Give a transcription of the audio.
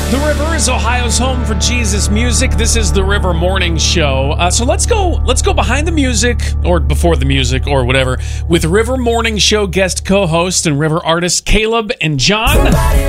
The River is Ohio's home for Jesus music. This is the River Morning Show. So let's go behind the music, or before the music, or whatever, with River Morning Show guest co-host and River artists Caleb and John.